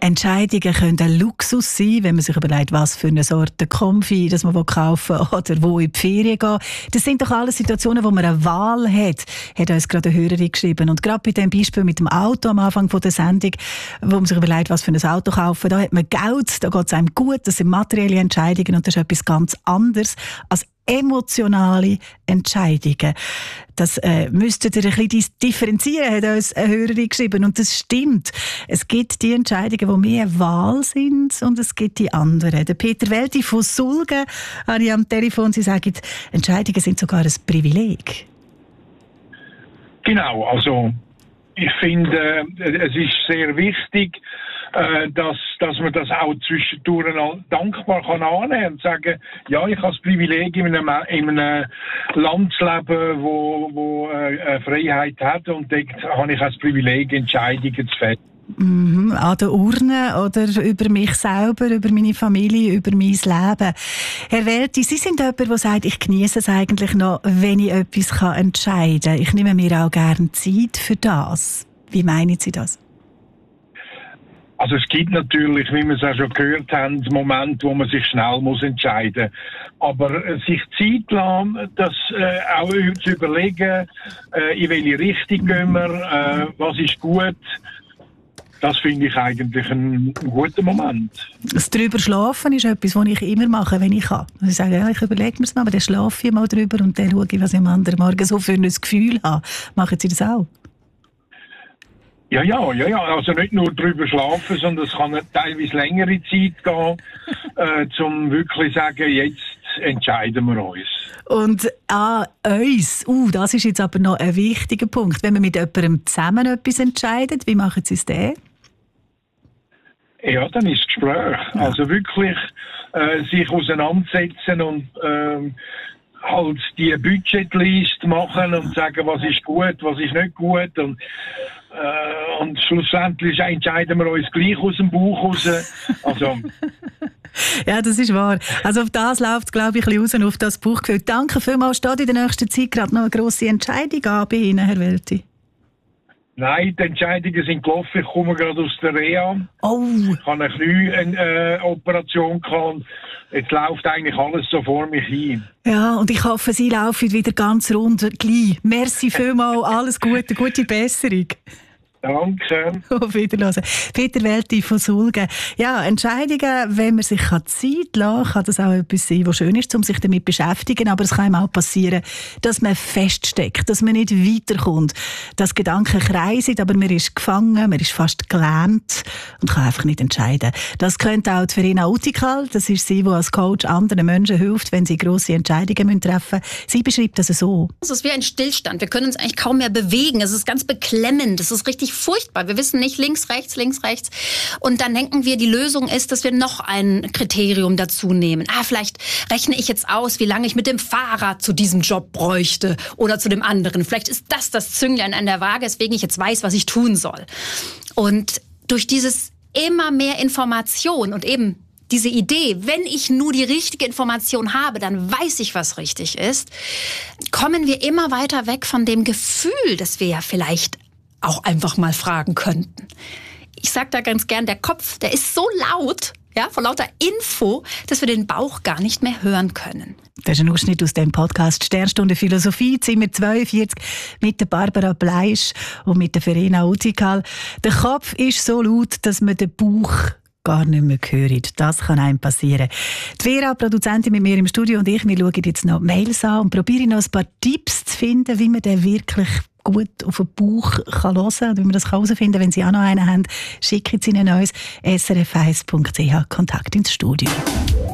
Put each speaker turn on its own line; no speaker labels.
Entscheidungen können ein Luxus sein, wenn man sich überlegt, was für eine Sorte Konfi das man kaufen will oder wo in die Ferien gehen. Das sind doch alles Situationen, wo man eine Wahl hat uns gerade eine Hörerin geschrieben. Und gerade bei dem Beispiel mit dem Auto am Anfang der Sendung, wo man sich überlegt, was für ein Auto kaufen, da hat man Geld, da geht es einem gut, das sind materielle Entscheidungen und das ist etwas ganz anderes als emotionale Entscheidungen. Das müsstet ihr ein bisschen differenzieren, hat uns eine Hörerin geschrieben. Und das stimmt. Es gibt die Entscheidungen, die mehr Wahl sind und es gibt die anderen. Der Peter Welti von Sulgen habe ich am Telefon. Sie sagen, Entscheidungen sind sogar ein Privileg.
Genau, also ich finde, es ist sehr wichtig, dass man das auch zwischendurch dankbar kann annehmen und sagen, ja, ich habe das Privileg, in einem Land zu leben, wo Freiheit hat, und dort habe ich auch das Privileg, Entscheidungen zu fällen.
An der Urne oder über mich selber, über meine Familie, über mein Leben. Herr Welti, Sie sind jemand, der sagt, ich genieße es eigentlich noch, wenn ich etwas entscheiden kann. Ich nehme mir auch gerne Zeit für das. Wie meinen Sie das?
Also es gibt natürlich, wie wir es auch schon gehört haben, Momente, wo man sich schnell entscheiden muss. Aber sich Zeit lassen, das auch zu überlegen, in welche Richtung gehen wir, was ist gut, das finde ich eigentlich ein guter Moment.
Das drüber schlafen ist etwas, was ich immer mache, wenn ich kann. Ich sage, ja, ich überlege mir es mal, aber dann schlafe ich mal drüber und dann schaue ich, was ich am anderen Morgen so für ein Gefühl habe. Machen Sie das auch?
Ja. Also nicht nur drüber schlafen, sondern es kann eine teilweise längere Zeit gehen, um wirklich zu sagen, jetzt entscheiden wir uns. Und
uns, das ist jetzt aber noch ein wichtiger Punkt. Wenn man mit jemandem zusammen etwas entscheidet, wie machen Sie es denn?
Ja, dann ist das Gespräch. Ja. Also wirklich sich auseinandersetzen und halt die Budgetliste machen und sagen, was ist gut, was ist nicht gut. Und schlussendlich entscheiden wir uns gleich aus dem Bauch raus. Also.
Ja, das ist wahr. Also auf das läuft es, glaube ich, ein bisschen raus, auf das Bauchgefühl. Danke vielmals. Steht in der nächsten Zeit gerade noch eine grosse Entscheidung an bei Ihnen, Herr Welti?
Nein, die Entscheidungen sind gelaufen. Ich komme gerade aus der Reha.
Oh.
Ich habe eine Knieoperation gehabt. Jetzt läuft eigentlich alles so vor mich hin.
Ja, und ich hoffe, Sie laufen wieder ganz rund gleich. Merci vielmals, alles Gute, gute Besserung.
Danke.
Auf Wiederhören. Peter Welti von Sulgen. Ja, Entscheidungen, wenn man sich Zeit lassen kann, das auch etwas sein, was schön ist, um sich damit zu beschäftigen. Aber es kann ihm auch passieren, dass man feststeckt, dass man nicht weiterkommt, dass Gedanken kreisen, aber man ist gefangen, man ist fast gelähmt und kann einfach nicht entscheiden. Das könnte auch Verena Utikal, das ist sie, die als Coach anderen Menschen hilft, wenn sie grosse Entscheidungen treffen müssen. Sie beschreibt das so.
Es ist wie ein Stillstand. Wir können uns eigentlich kaum mehr bewegen. Es ist ganz beklemmend. Es ist richtig furchtbar. Wir wissen nicht links, rechts. Und dann denken wir, die Lösung ist, dass wir noch ein Kriterium dazu nehmen. Vielleicht rechne ich jetzt aus, wie lange ich mit dem Fahrrad zu diesem Job bräuchte oder zu dem anderen. Vielleicht ist das Zünglein an der Waage, weswegen ich jetzt weiß, was ich tun soll. Und durch dieses immer mehr Information und eben diese Idee, wenn ich nur die richtige Information habe, dann weiß ich, was richtig ist, kommen wir immer weiter weg von dem Gefühl, dass wir ja vielleicht auch einfach mal fragen könnten. Ich sage da ganz gern, der Kopf, der ist so laut, ja, vor lauter Info, dass wir den Bauch gar nicht mehr hören können.
Das ist ein Ausschnitt aus dem Podcast Sternstunde Philosophie, Zimmer 42, mit der Barbara Bleisch und mit der Verena Utikal. Der Kopf ist so laut, dass man den Bauch gar nicht mehr hört. Das kann einem passieren. Die Vera, Produzentin mit mir im Studio, und ich, wir schauen jetzt noch Mails an und probieren noch ein paar Tipps zu finden, wie man den wirklich gut auf den Bauch hören kann, wie man das herausfinden kann. Wenn Sie auch noch einen haben, schicken Sie ihn uns srf1.ch Kontakt ins Studio.